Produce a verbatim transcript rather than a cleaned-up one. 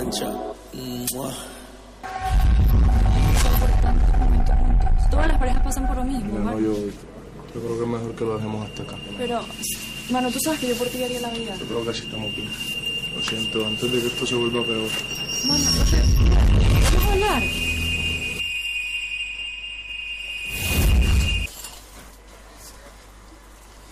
Chao. Mua. Por tantos momentos juntos. Todas las parejas pasan por lo mismo, No, ¿vale? no, yo, yo creo que es mejor que lo dejemos hasta acá. Pero, mano, tú sabes que yo por ti haría la vida. Yo creo que así estamos bien. Lo siento, antes de que esto se vuelva peor. Mano, no sé. Vamos a hablar.